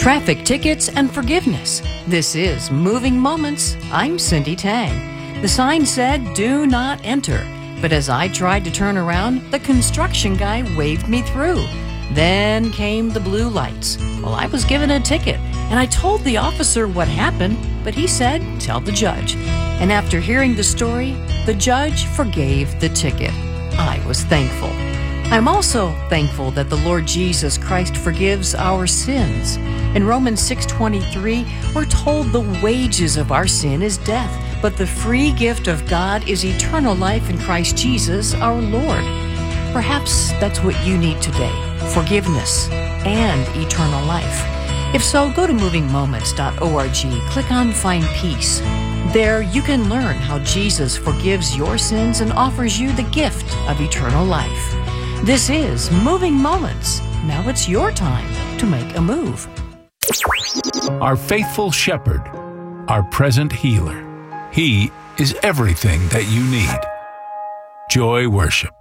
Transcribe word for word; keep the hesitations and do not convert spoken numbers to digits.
Traffic tickets and forgiveness. This is Moving Moments. I'm Cindy Tang. The sign said, "Do not enter." But as I tried to turn around, the construction guy waved me through. Then came the blue lights. Well, I was given a ticket, and I told the officer what happened, but he said, "Tell the judge." And after hearing the story, the judge forgave the ticket. I was thankful. I'm also thankful that the Lord Jesus Christ forgives our sins. In Romans six twenty-three, we're told the wages of our sin is death, but the free gift of God is eternal life in Christ Jesus our Lord. Perhaps that's what you need today, forgiveness and eternal life. If so, go to moving moments dot org, click on Find Peace. There you can learn how Jesus forgives your sins and offers you the gift of eternal life. This is Moving Moments. Now it's your time to make a move. Our faithful shepherd, our present healer. He is everything that you need. Joy Worship.